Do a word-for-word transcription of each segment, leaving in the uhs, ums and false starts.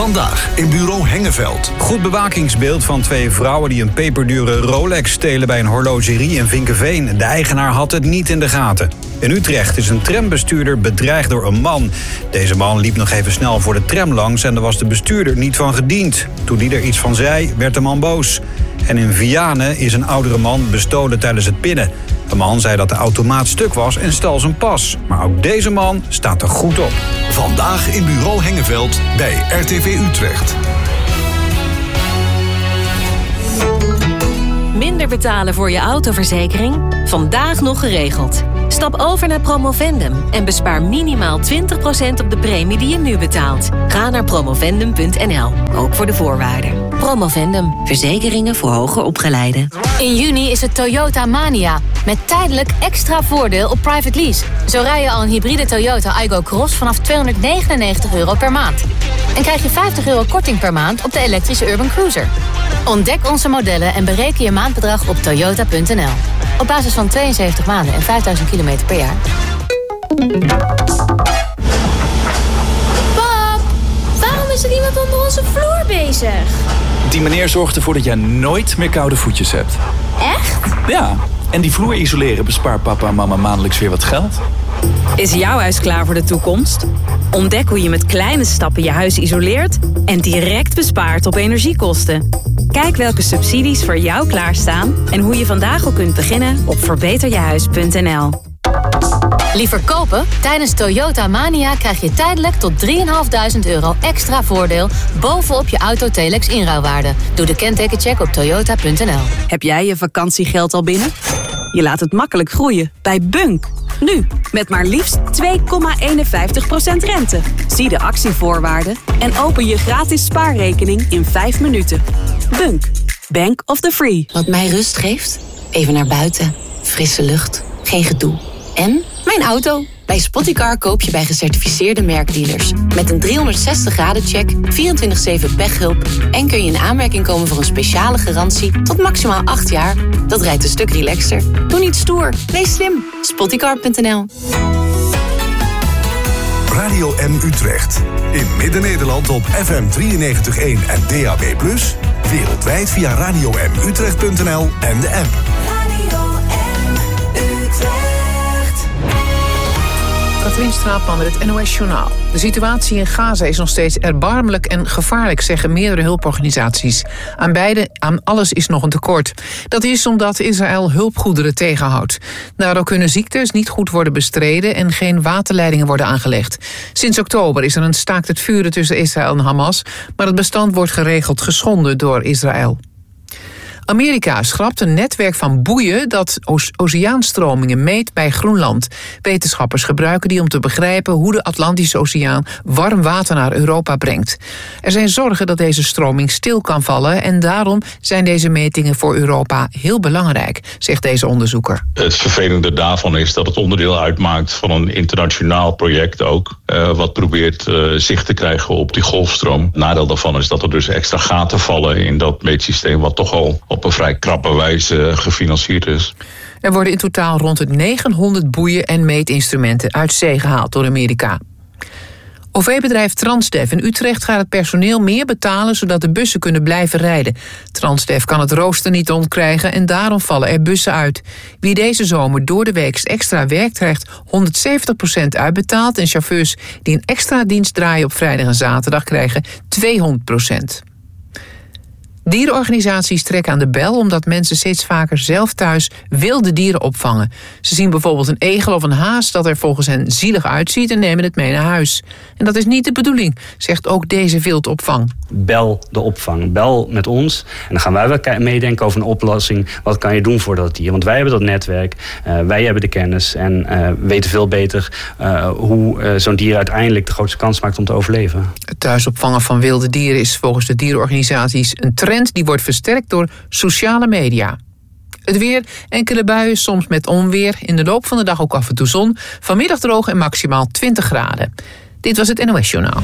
Vandaag in bureau Hengeveld. Goed bewakingsbeeld van twee vrouwen die een peperdure Rolex stelen bij een horlogerie in Vinkeveen. De eigenaar had het niet in de gaten. In Utrecht is een trambestuurder bedreigd door een man. Deze man liep nog even snel voor de tram langs en daar was de bestuurder niet van gediend. Toen die er iets van zei, werd de man boos. En in Vianen is een oudere man bestolen tijdens het pinnen. De man zei dat de automaat stuk was en stal zijn pas. Maar ook deze man staat er goed op. Vandaag in bureau Hengeveld bij R T V Utrecht. Minder betalen voor je autoverzekering? Vandaag nog geregeld. Stap over naar Promovendum en bespaar minimaal twintig procent op de premie die je nu betaalt. Ga naar promovendum punt n l, ook voor de voorwaarden. Promovendum, verzekeringen voor hoger opgeleiden. In juni is het Toyota Mania, met tijdelijk extra voordeel op private lease. Zo rij je al een hybride Toyota Aygo Cross vanaf tweehonderdnegenennegentig euro per maand. En krijg je vijftig euro korting per maand op de elektrische Urban Cruiser. Ontdek onze modellen en bereken je maandbedrag op toyota punt n l. Op basis van tweeënzeventig maanden en vijfduizend kilometer per jaar. Pap, waarom is er iemand onder onze vloer bezig? Die meneer zorgt ervoor dat jij nooit meer koude voetjes hebt. Echt? Ja, en die vloer isoleren bespaart papa en mama maandelijks weer wat geld. Is jouw huis klaar voor de toekomst? Ontdek hoe je met kleine stappen je huis isoleert en direct bespaart op energiekosten. Kijk welke subsidies voor jou klaarstaan en hoe je vandaag al kunt beginnen op verbeter je huis punt n l. Liever kopen? Tijdens Toyota Mania krijg je tijdelijk tot drieduizend vijfhonderd euro extra voordeel bovenop je auto-Telex inruilwaarde. Doe de kentekencheck op toyota punt n l. Heb jij je vakantiegeld al binnen? Je laat het makkelijk groeien bij Bunk. Nu, met maar liefst twee komma eenenvijftig procent rente. Zie de actievoorwaarden en open je gratis spaarrekening in vijf minuten. Bunk, Bank of the Free. Wat mij rust geeft? Even naar buiten. Frisse lucht. Geen gedoe. En mijn auto. Bij Spottycar koop je bij gecertificeerde merkdealers. Met een driehonderdzestig graden check, vierentwintig zeven pechhulp... en kun je in aanmerking komen voor een speciale garantie tot maximaal acht jaar. Dat rijdt een stuk relaxter. Doe niet stoer, wees slim. Spottycar punt n l. Radio M Utrecht. In Midden-Nederland op F M drieënnegentig komma één en D A B plus. Wereldwijd via radio m utrecht punt n l en de app. Radio M Utrecht. Katrien Straatman met het N O S-journaal. De situatie in Gaza is nog steeds erbarmelijk en gevaarlijk, zeggen meerdere hulporganisaties. Aan beide, aan alles is nog een tekort. Dat is omdat Israël hulpgoederen tegenhoudt. Daardoor kunnen ziektes niet goed worden bestreden en geen waterleidingen worden aangelegd. Sinds oktober is er een staakt het vuren tussen Israël en Hamas, maar het bestand wordt geregeld geschonden door Israël. Amerika schrapt een netwerk van boeien dat oceaanstromingen meet bij Groenland. Wetenschappers gebruiken die om te begrijpen hoe de Atlantische Oceaan warm water naar Europa brengt. Er zijn zorgen dat deze stroming stil kan vallen en daarom zijn deze metingen voor Europa heel belangrijk, zegt deze onderzoeker. Het vervelende daarvan is dat het onderdeel uitmaakt van een internationaal project ook, uh, wat probeert uh, zicht te krijgen op die golfstroom. Het nadeel daarvan is dat er dus extra gaten vallen in dat meetsysteem wat toch al op een vrij krappe wijze gefinancierd is. Er worden in totaal rond de negenhonderd boeien en meetinstrumenten uit zee gehaald door Amerika. O V-bedrijf Transdev in Utrecht gaat het personeel meer betalen zodat de bussen kunnen blijven rijden. Transdev kan het rooster niet ontkrijgen en daarom vallen er bussen uit. Wie deze zomer door de week extra werkt krijgt honderdzeventig procent uitbetaald en chauffeurs die een extra dienst draaien op vrijdag en zaterdag krijgen tweehonderd procent. Dierenorganisaties trekken aan de bel omdat mensen steeds vaker zelf thuis wilde dieren opvangen. Ze zien bijvoorbeeld een egel of een haas dat er volgens hen zielig uitziet en nemen het mee naar huis. En dat is niet de bedoeling, zegt ook deze wildopvang. Bel de opvang, bel met ons en dan gaan wij wel meedenken over een oplossing. Wat kan je doen voor dat dier? Want wij hebben dat netwerk, uh, wij hebben de kennis en uh, weten veel beter uh, hoe uh, zo'n dier uiteindelijk de grootste kans maakt om te overleven. Het thuisopvangen van wilde dieren is volgens de dierenorganisaties een trend die wordt versterkt door sociale media. Het weer, enkele buien, soms met onweer. In de loop van de dag ook af en toe zon. Vanmiddag droog en maximaal twintig graden. Dit was het N O S-journaal.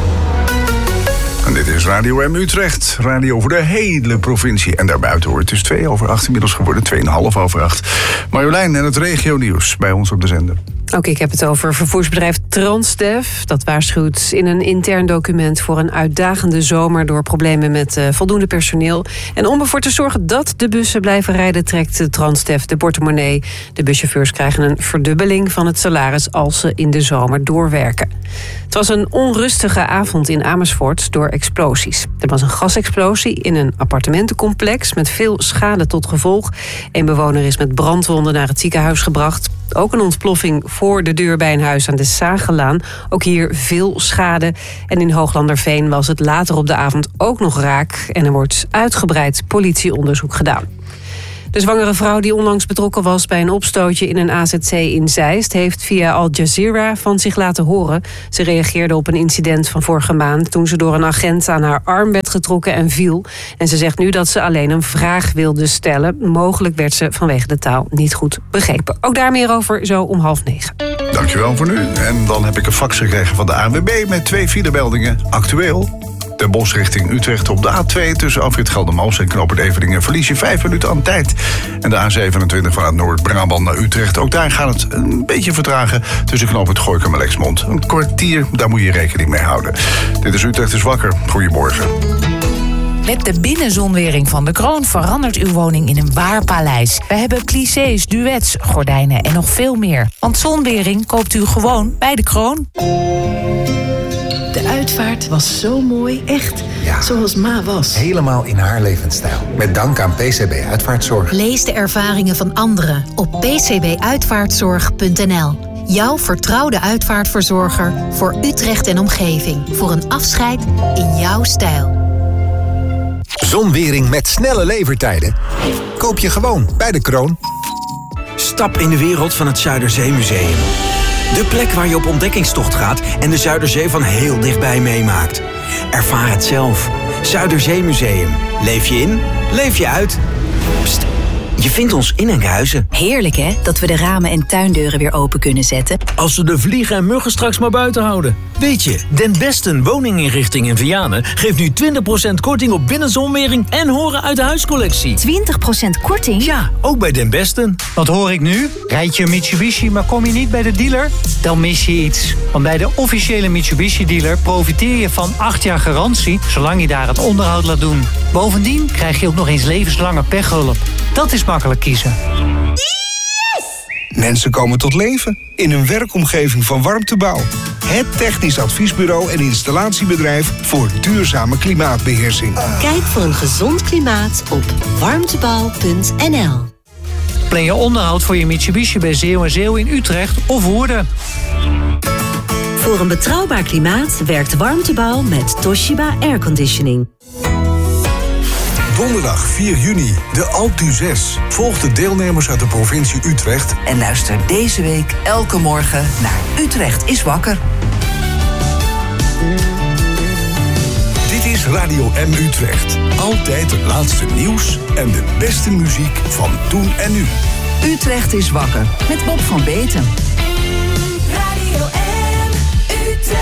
En dit is Radio M Utrecht. Radio voor de hele provincie. En daarbuiten hoort het dus twee over acht inmiddels geworden. Tweeënhalf over acht. Marjolein en het regionieuws bij ons op de zender. Ook ik heb het over vervoersbedrijf Transdev. Dat waarschuwt in een intern document voor een uitdagende zomer door problemen met uh, voldoende personeel. En om ervoor te zorgen dat de bussen blijven rijden, trekt Transdev de portemonnee. De buschauffeurs krijgen een verdubbeling van het salaris als ze in de zomer doorwerken. Het was een onrustige avond in Amersfoort door explosies. Er was een gasexplosie in een appartementencomplex met veel schade tot gevolg. Een bewoner is met brandwonden naar het ziekenhuis gebracht. Ook een ontploffing voor de deur bij een huis aan de Zagelaan. Ook hier veel schade. En in Hooglanderveen was het later op de avond ook nog raak. En er wordt uitgebreid politieonderzoek gedaan. De zwangere vrouw die onlangs betrokken was bij een opstootje in een A Z C in Zeist heeft via Al Jazeera van zich laten horen. Ze reageerde op een incident van vorige maand toen ze door een agent aan haar arm werd getrokken en viel. En ze zegt nu dat ze alleen een vraag wilde stellen. Mogelijk werd ze vanwege de taal niet goed begrepen. Ook daar meer over zo om half negen. Dankjewel voor nu. En dan heb ik een fax gekregen van de A N W B met twee filemeldingen. Actueel. Den Bosch richting Utrecht op de A twee tussen afrit Geldermalsen en knooppunt Everdingen verlies je vijf minuten aan tijd. En de A zevenentwintig vanuit Noord-Brabant naar Utrecht. Ook daar gaat het een beetje vertragen tussen knooppunt Gorinchem en Lexmond. Een kwartier, daar moet je rekening mee houden. Dit is Utrecht is wakker. Goedemorgen. Met de binnenzonwering van de Kroon verandert uw woning in een waar paleis. We hebben clichés, duets, gordijnen en nog veel meer. Want zonwering koopt u gewoon bij de Kroon. De uitvaart was zo mooi, echt ja, zoals Ma was. Helemaal in haar levensstijl. Met dank aan P C B Uitvaartzorg. Lees de ervaringen van anderen op p c b uitvaartzorg punt n l. Jouw vertrouwde uitvaartverzorger voor Utrecht en omgeving. Voor een afscheid in jouw stijl. Zonwering met snelle levertijden. Koop je gewoon bij de Kroon. Stap in de wereld van het Zuiderzeemuseum. De plek waar je op ontdekkingstocht gaat en de Zuiderzee van heel dichtbij meemaakt. Ervaar het zelf. Zuiderzeemuseum. Leef je in, leef je uit. Pst, je vindt ons in Enkhuizen. Heerlijk hè, dat we de ramen en tuindeuren weer open kunnen zetten. Als we de vliegen en muggen straks maar buiten houden. Weet je, Den Besten woninginrichting in Vianen geeft nu twintig procent korting op binnenzonwering en horen uit de huiscollectie. twintig procent korting? Ja, ook bij Den Besten. Wat hoor ik nu? Rijd je een Mitsubishi, maar kom je niet bij de dealer? Dan mis je iets. Want bij de officiële Mitsubishi-dealer profiteer je van acht jaar garantie, zolang je daar het onderhoud laat doen. Bovendien krijg je ook nog eens levenslange pechhulp. Dat is makkelijk kiezen. Mensen komen tot leven in een werkomgeving van Warmtebouw. Het technisch adviesbureau en installatiebedrijf voor duurzame klimaatbeheersing. Kijk voor een gezond klimaat op warmtebouw punt n l. Plan je onderhoud voor je Mitsubishi bij Zeeuw en Zeeuw in Utrecht of Woerden. Voor een betrouwbaar klimaat werkt Warmtebouw met Toshiba Airconditioning. Donderdag vier juni, de Alpe d'Huez zes. Volg de deelnemers uit de provincie Utrecht. En luister deze week elke morgen naar Utrecht is wakker. Dit is Radio M Utrecht. Altijd het laatste nieuws en de beste muziek van toen en nu. Utrecht is wakker met Bob van Beeten. Radio M Utrecht.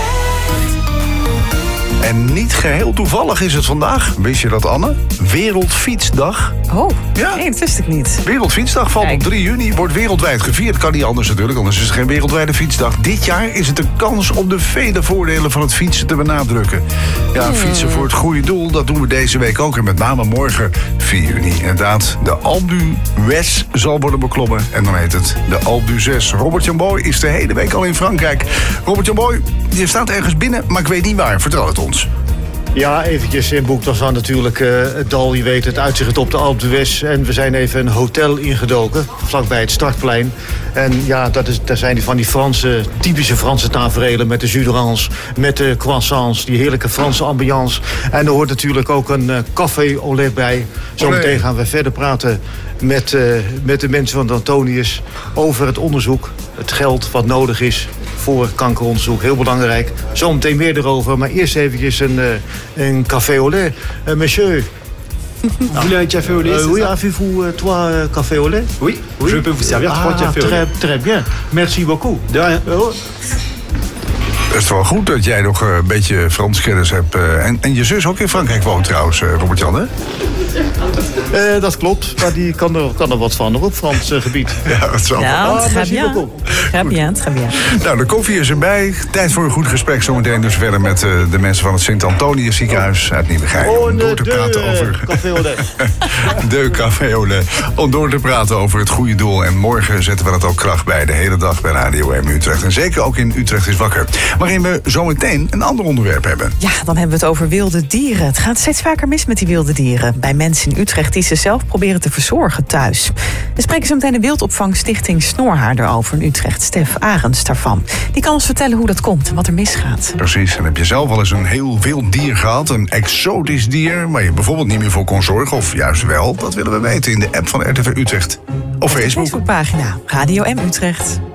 En niet geheel toevallig is het vandaag. Wist je dat, Anne? Wereldfietsdag. Oh, ja. Nee, dat wist ik niet. Wereldfietsdag valt Kijk. op drie juni, wordt wereldwijd gevierd. Kan niet anders natuurlijk, anders is het geen wereldwijde fietsdag. Dit jaar is het een kans om de vele voordelen van het fietsen te benadrukken. Ja, Hmm. fietsen voor het goede doel, dat doen we deze week ook. En met name morgen, vier juni. Inderdaad, de Alpe d'Huez zal worden beklommen. En dan heet het de Alpe d'Huez zes. Robert-Jan Boy is de hele week al in Frankrijk. Robert-Jan Boy, je staat ergens binnen, maar ik weet niet waar. Vertel het ons. Ja, eventjes in Boektasaan natuurlijk uh, het dal, je weet het, uitzicht op de Alpe d'Huez. En we zijn even een hotel ingedoken, vlakbij het startplein. En ja, dat is, daar zijn die van die Franse, typische Franse taferelen met de jus d'orange, met de croissants, die heerlijke Franse ambiance. En er hoort natuurlijk ook een uh, café au lait bij. Zometeen gaan we verder praten met, uh, met de mensen van de Antonius over het onderzoek, het geld wat nodig is voor kankeronderzoek. Heel belangrijk. Zometeen meer erover, maar eerst eventjes een, uh, een café au lait. Uh, monsieur. Vous voulez un café au lait, euh, c'est Oui, ça? avez-vous uh, trois uh, café au lait? Oui, oui, je peux vous servir ah, trois cafés au très, lait. Très bien. Merci beaucoup. De rien. Oh. Het is wel goed dat jij nog uh, een beetje Frans kennis hebt. Uh, en, en je zus ook in Frankrijk woont trouwens, uh, Robert-Jan, hè? Uh, dat klopt, maar die kan er, kan er wat van, op Frans uh, gebied. Ja, dat zal Ja, Ah, très merci bien. beaucoup. Très bien, très bien. Nou, de koffie is erbij. Tijd voor een goed gesprek zometeen dus verder met uh, de mensen van het Sint-Antonius ziekenhuis uit Nieuwegein. Oh, Om door te de, praten uh, over... Café Olé. De Café Olé. Om door te praten over het goede doel. En morgen zetten we dat ook kracht bij. De hele dag bij Radio M Utrecht. En zeker ook in Utrecht is wakker. Waarin we zometeen een ander onderwerp hebben. Ja, dan hebben we het over wilde dieren. Het gaat steeds vaker mis met die wilde dieren. Bij mensen in Utrecht die ze zelf proberen te verzorgen thuis. We spreken zo meteen de wildopvangstichting Snorhaar erover in Utrecht. Stef Arends daarvan. Die kan ons vertellen hoe dat komt en wat er misgaat. Precies. En heb je zelf wel eens een heel wild dier gehad? Een exotisch dier waar je bijvoorbeeld niet meer voor kon zorgen? Of juist wel? Dat willen we weten in de app van R T V Utrecht. Of De Facebook. Facebookpagina Radio M Utrecht.